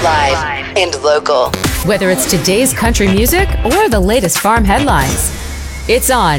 Live and local. Whether it's today's country music or the latest farm headlines, it's on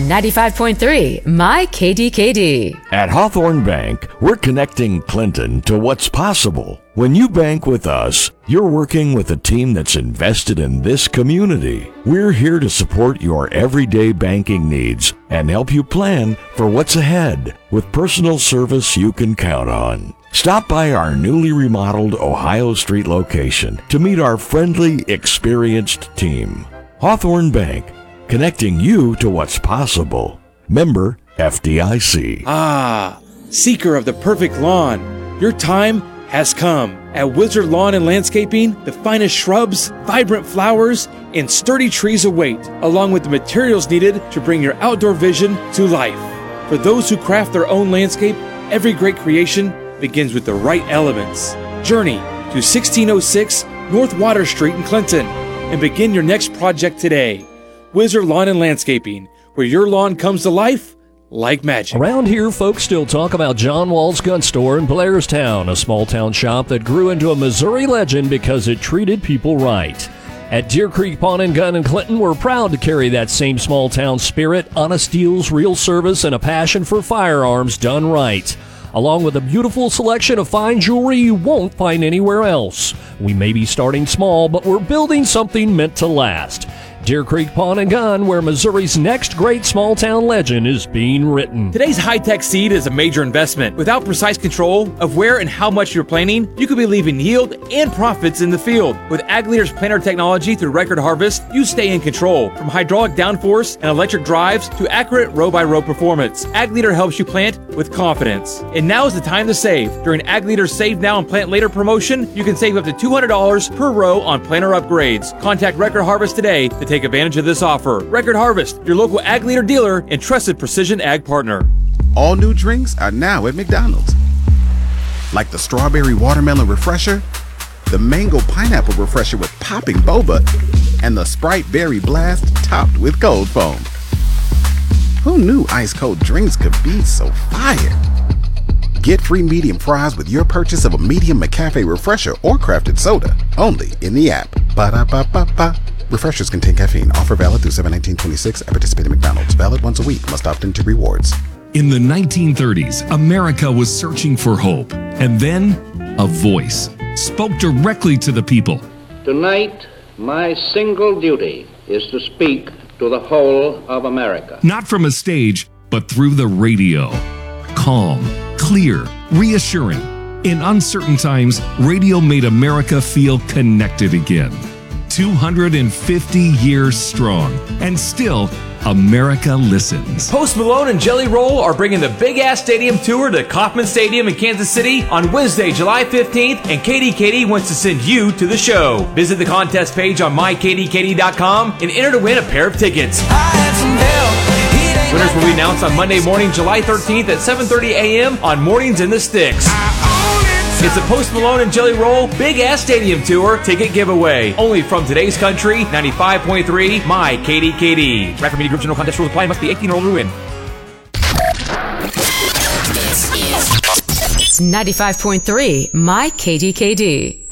95.3 My KDKD. At Hawthorne Bank, we're connecting Clinton to what's possible. When you bank with us, you're working with a team that's invested in this community. We're here to support your everyday banking needs and help you plan for what's ahead with personal service you can count on. Stop by our newly remodeled Ohio Street location to meet our friendly, experienced team. Hawthorne Bank, connecting you to what's possible. Member FDIC. Ah, seeker of the perfect lawn, your time has come. At Wizard Lawn and Landscaping, the finest shrubs, vibrant flowers, and sturdy trees await, along with the materials needed to bring your outdoor vision to life. For those who craft their own landscape, every great creation begins with the right elements. Journey to 1606 North Water Street in Clinton and begin your next project today. Wizard Lawn and Landscaping, where your lawn comes to life like magic. Around here, folks still talk about John Wall's Gun Store in Blairstown, a small town shop that grew into a Missouri legend because it treated people right. At Deer Creek Pawn and Gun in Clinton, we're proud to carry that same small town spirit, honest deals, real service, and a passion for firearms done right, along with a beautiful selection of fine jewelry you won't find anywhere else. We may be starting small, but we're building something meant to last. Deer Creek Pawn and Gun, where Missouri's next great small-town legend is being written. Today's high-tech seed is a major investment. Without precise control of where and how much you're planting, you could be leaving yield and profits in the field. With Ag Leader's planter technology through Record Harvest, you stay in control. From hydraulic downforce and electric drives to accurate row-by-row performance, Ag Leader helps you plant with confidence. And now is the time to save. During Ag Leader's Save Now and Plant Later promotion, you can save up to $200 per row on planter upgrades. Contact Record Harvest today to take advantage of this offer. Record Harvest, your local Ag Leader dealer and trusted precision ag partner. All new drinks are now at McDonald's. Like the strawberry watermelon refresher, the mango pineapple refresher with popping boba, and the Sprite berry blast topped with cold foam. Who knew ice cold drinks could be so fire? Get free medium fries with your purchase of a medium McCafe refresher or crafted soda, only in the app. Ba-da-ba-ba-ba. Refreshers contain caffeine. Offer valid through 7/19/26 at participating McDonald's. Valid once a week. Must opt into rewards. In the 1930s, America was searching for hope. And then, a voice spoke directly to the people. Tonight, my single duty is to speak to the whole of America. Not from a stage, but through the radio. Calm, clear, reassuring. In uncertain times, radio made America feel connected again. 250 years strong, and still, America listens. Post Malone and Jelly Roll are bringing the Big Ass Stadium Tour to Kauffman Stadium in Kansas City on Wednesday, July 15th, and KDKD wants to send you to the show. Visit the contest page on mykdkd.com and enter to win a pair of tickets. Winners will be announced on Monday morning, July 13th at 7:30 a.m. on Mornings in the Sticks. It's the Post Malone and Jelly Roll Big Ass Stadium Tour ticket giveaway. Only from Today's Country, 95.3 My KDKD. Radford Media Group general contest rules apply. Must be 18 or older to win. It's 95.3 My KDKD.